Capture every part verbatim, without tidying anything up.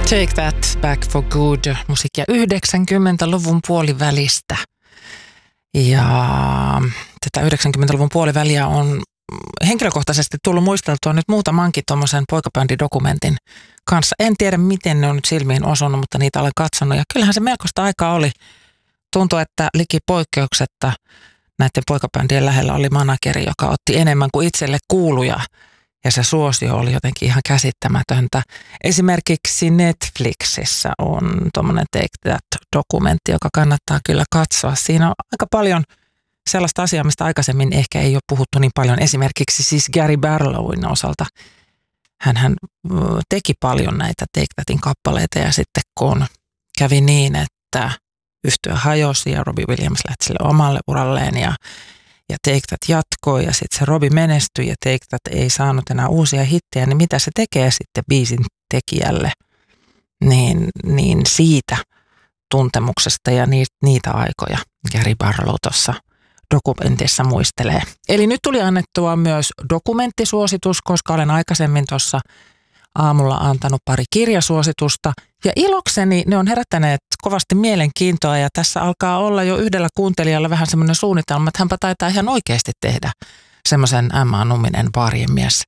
Take That Back for Good, musiikkia yhdeksänkymmentäluvun puolivälistä. Ja tätä yhdeksänkymmentäluvun puoliväliä on henkilökohtaisesti tullut muisteltua nyt muutamankin tuommoisen poikabändidokumentin kanssa. En tiedä, miten ne on nyt silmiin osunut, mutta niitä olen katsonut. Ja kyllähän se melkoista aikaa oli. Tuntui, että liki poikkeuksetta näiden poikabändien lähellä oli manageri, joka otti enemmän kuin itselle kuuluja. Ja se suosio oli jotenkin ihan käsittämätöntä. Esimerkiksi Netflixissä on tuommoinen Take That-dokumentti, joka kannattaa kyllä katsoa. Siinä on aika paljon sellaista asiaa, mistä aikaisemmin ehkä ei ole puhuttu niin paljon. Esimerkiksi siis Gary Barlowin osalta. Hänhän teki paljon näitä Take Thatin kappaleita ja sitten kun kävi niin, että yhtye hajosi ja Robbie Williams lähti sille omalle uralleen ja Ja Take That jatkoi ja sitten se Robbie menestyi ja Take That ei saanut enää uusia hittejä, niin mitä se tekee sitten biisin tekijälle? Niin, niin siitä tuntemuksesta ja niitä, niitä aikoja Gary Barlow tuossa dokumentissa muistelee. Eli nyt tuli annettua myös dokumenttisuositus, koska olen aikaisemmin tuossa aamulla antanut pari kirjasuositusta. Ja ilokseni ne on herättäneet kovasti mielenkiintoa ja tässä alkaa olla jo yhdellä kuuntelijalla vähän semmoinen suunnitelma, että hänpä taitaa ihan oikeasti tehdä semmoisen Emma Numminen baarien mies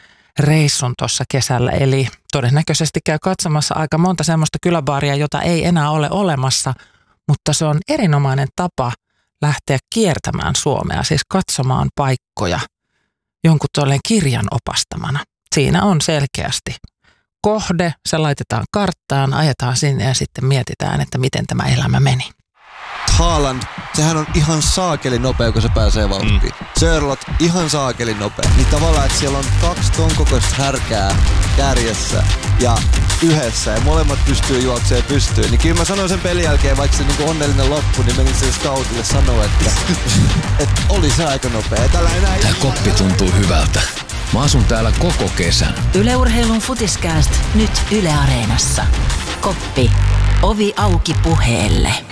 reissun tuossa kesällä. Eli todennäköisesti käy katsomassa aika monta semmoista kyläbaaria, jota ei enää ole olemassa, mutta se on erinomainen tapa lähteä kiertämään Suomea, siis katsomaan paikkoja jonkun tolleen kirjan opastamana. Siinä on selkeästi kohde, se laitetaan karttaan, ajetaan sinne ja sitten mietitään, että miten tämä elämä meni. Haaland, sehän on ihan saakeli nopea, kun se pääsee vauhtiin. Mm. Sörlot, ihan saakeli nopea. Niin tavallaan, että siellä on kaksi ton kokoista härkää kärjessä ja yhdessä ja molemmat pystyy juoksemaan pystyyn. Niin kyllä mä sanoin sen pelin jälkeen, vaikka se niinku onnellinen loppu, niin menin sen scoutille sanoa, että, että oli se aika nopea. Tällä enää Tää koppi tuntuu hyvältä. Mä asun täällä koko kesän. Yle Urheilun Futiskääst nyt Yle Areenassa. Koppi. Ovi auki puheelle.